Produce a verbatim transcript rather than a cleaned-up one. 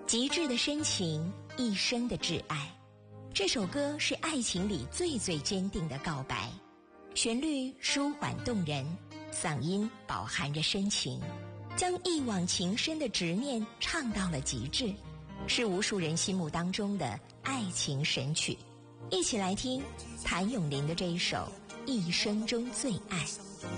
极致的深情，一生的挚爱。这首歌是爱情里最最坚定的告白，旋律舒缓动人，嗓音饱含着深情，将一往情深的执念唱到了极致，是无数人心目当中的爱情神曲。一起来听谭咏麟的这一首《一生中最爱》。